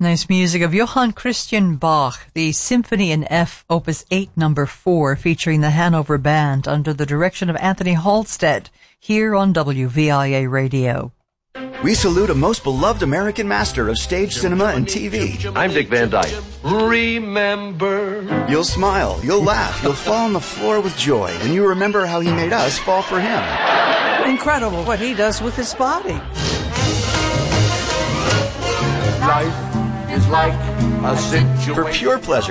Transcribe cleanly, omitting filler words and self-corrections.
Nice music of Johann Christian Bach, the Symphony in F, Opus 8, number 4, featuring the Hanover Band under the direction of Anthony Halstead, here on WVIA Radio. We salute a most beloved American master of stage cinema and TV. I'm Dick Van Dyke. Remember. You'll smile, you'll laugh, you'll fall on the floor with joy when you remember how he made us fall for him. Incredible what he does with his body. Life is like a situation. For pure pleasure.